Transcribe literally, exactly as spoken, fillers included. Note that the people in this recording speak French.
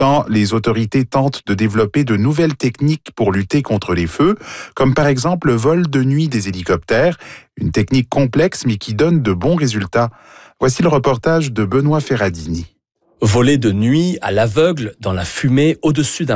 Pourtant, les autorités tentent de développer de nouvelles techniques pour lutter contre les feux, comme par exemple le vol de nuit des hélicoptères, une technique complexe mais qui donne de bons résultats. Voici le reportage de Benoît Ferradini. Voler de nuit, à l'aveugle, dans la fumée, au-dessus d'un